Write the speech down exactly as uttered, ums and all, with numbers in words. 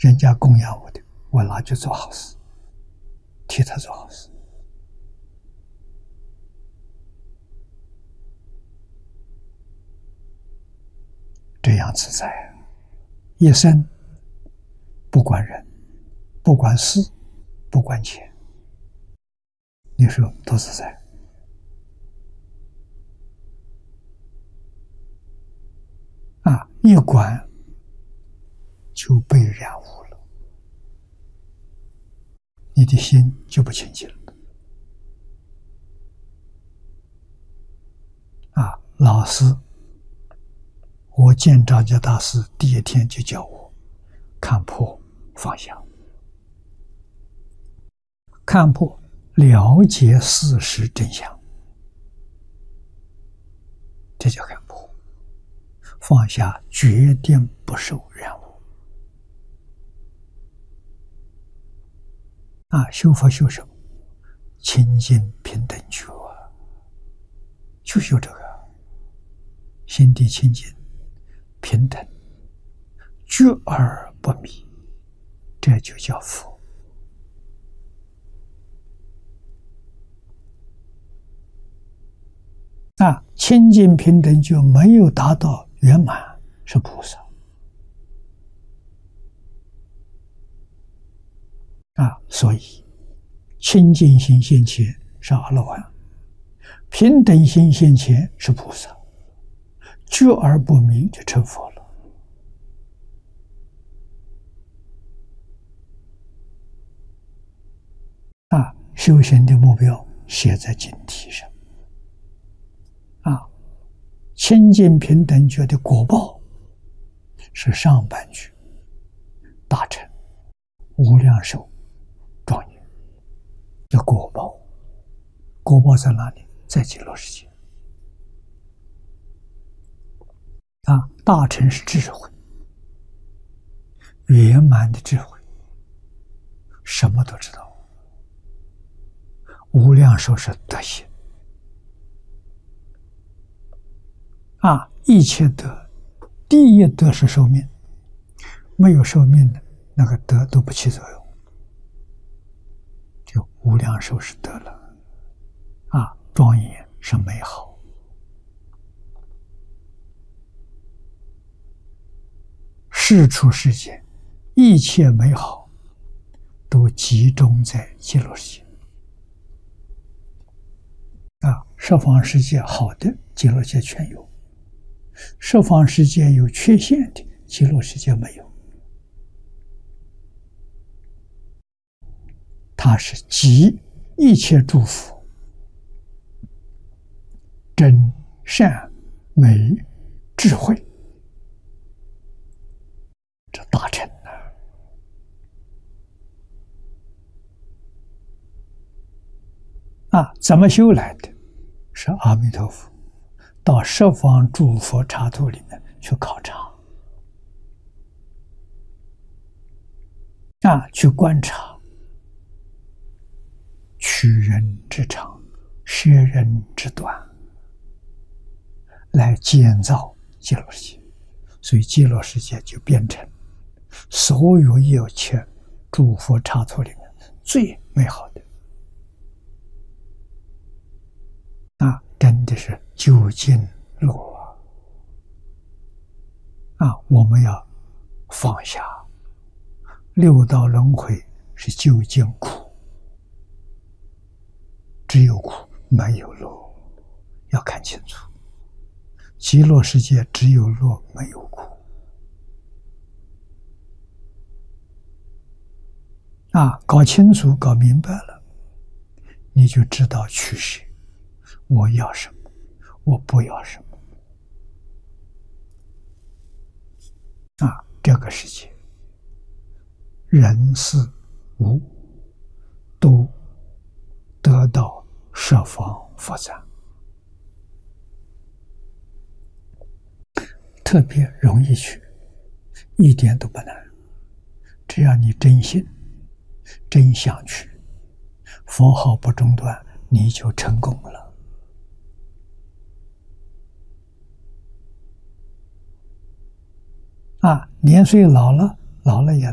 人家供养我的，我拿去做好事，替他做好事。这样自在，一生不管人，不管事，不管钱，你说多自在啊！一管就被染污了，你的心就不清净了啊！老师，我见张家大师第一天就教我看破放下，看破了解事实真相，这叫看破；放下决定不受染污。啊，修佛修什么？清净平等觉啊，就修这个，心地清净平等，觉而不迷，这就叫佛。啊，清净平等就没有达到圆满，是菩萨。啊，所以清净心现前是阿罗汉，平等心现前是菩萨，觉而不迷就成佛了。啊，修行的目标写在经题上。啊，清净平等觉的果报是上半句大乘无量寿庄严的果报。果报在哪里？在极乐世界。啊，大乘是智慧，圆满的智慧，什么都知道。无量寿是德行。啊，一切德，第一德是寿命，没有寿命的那个德都不起作用，就无量寿是德了。啊，庄严是美好。世出世间，一切美好都集中在极乐世界。啊，十方世界好的，极乐世界全有。十方世界有缺陷的，极乐世界没有。它是集一切诸佛真善美智慧，这大乘啊！啊，怎么修来的？是阿弥陀佛到十方诸佛刹土里面去考察，啊，去观察，取人之长，舍人之短，来建造极乐世界。所以极乐世界就变成所有一切诸佛刹土里面最美好的。啊，真的是究竟乐啊！我们要放下六道轮回是究竟苦，只有苦没有乐，要看清楚。极乐世界只有乐没有苦啊！搞清楚搞明白了，你就知道取舍，我要什么，我不要什么啊！这个世界人事物都得到十方佛赞，特别容易取，一点都不难。只要你真心真想取，佛号不中断，你就成功了。啊，年岁老了，老了也